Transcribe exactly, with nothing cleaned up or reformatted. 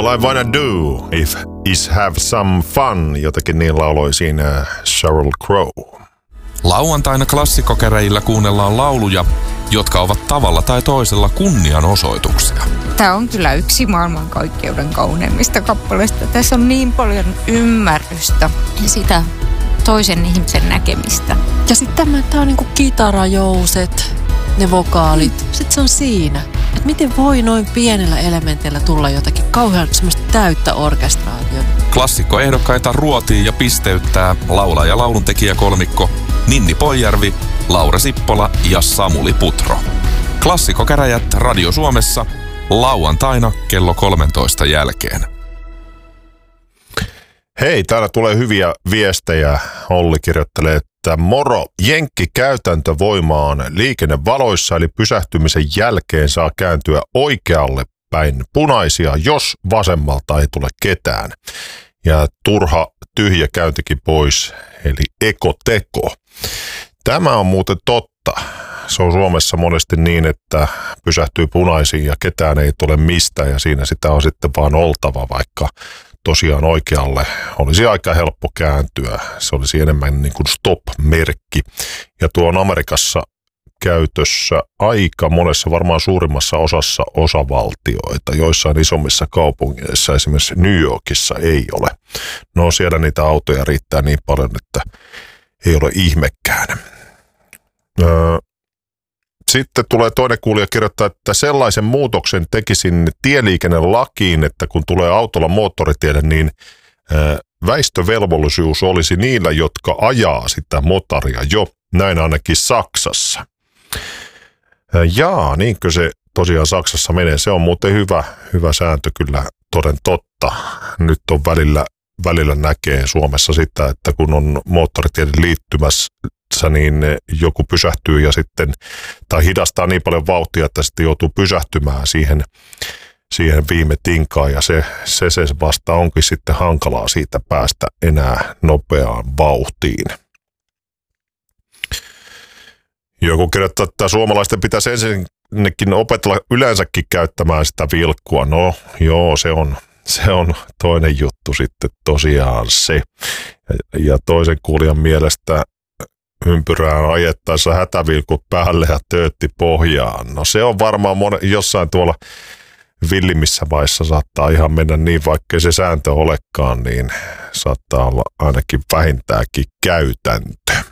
All I wanna do if is have some fun, jotenkin niin lauloi siinä Sheryl Crow. Lauantaina klassikkokäräjillä kuunnellaan lauluja, jotka ovat tavalla tai toisella kunnianosoituksia. Tämä on kyllä yksi maailmankaikkeuden kauneimmista kappaleista. Tässä on niin paljon ymmärrystä ja sitä toisen ihmisen näkemistä. Ja sitten tämä on niinku kitarajouset, ne vokaalit. Sitten se on siinä. Että miten voi noin pienellä elementillä tulla jotakin kauhean semmoista täyttä orkestraatiota. Klassikkoehdokkaita ruotii ja pisteyttää laulaja- ja lauluntekijäkolmikko Ninni Poijärvi, Laura Sippola ja Samuli Putro. Klassikkokäräjät Radio Suomessa lauantaina kello kolmentoista jälkeen. Hei, täällä tulee hyviä viestejä. Olli kirjoittelee, että moro, jenkkikäytäntö voimaan liikennevaloissa, eli pysähtymisen jälkeen saa kääntyä oikealle päin punaisia, jos vasemmalta ei tule ketään. Ja turha tyhjä käyntikin pois, eli ekoteko. Tämä on muuten totta. Se on Suomessa monesti niin, että pysähtyy punaisiin ja ketään ei tule mistään ja siinä sitä on sitten vaan oltava, vaikka tosiaan oikealle olisi aika helppo kääntyä. Se olisi enemmän niin kuin stop-merkki. Ja tuo on Amerikassa käytössä aika monessa, varmaan suurimmassa osassa osavaltioita. Joissain isommissa kaupungeissa, esimerkiksi New Yorkissa, ei ole. No siellä niitä autoja riittää niin paljon, että ei ole ihmekään. Öö, Sitten tulee toinen kuulija kirjoittaa, että sellaisen muutoksen tekisin tieliikennelakiin, että kun tulee autolla moottoritielle, niin väistövelvollisuus olisi niillä, jotka ajaa sitä motaria jo, näin ainakin Saksassa. Jaa, niinkö se tosiaan Saksassa menee? Se on muuten hyvä, hyvä sääntö kyllä toden totta. Nyt on välillä, välillä näkee Suomessa sitä, että kun on moottoritielle liittymässä, niin joku pysähtyy ja sitten, tai hidastaa niin paljon vauhtia, että sitten joutuu pysähtymään siihen, siihen viime tinkaan ja se, se, se vasta onkin sitten hankalaa siitä päästä enää nopeaan vauhtiin. Joku kirjoittaa, että suomalaisten pitäisi ensinnäkin opetella yleensäkin käyttämään sitä vilkkua. No joo, se on, se on toinen juttu sitten tosiaan se. Ja, ja toisen kuulijan mielestä ympyrään ajettaessa hätävilkut päälle ja töötti pohjaan. No se on varmaan mon- jossain tuolla villimmissä maissa saattaa ihan mennä niin, vaikkei se sääntö olekaan, niin saattaa olla ainakin vähintäänkin käytäntö.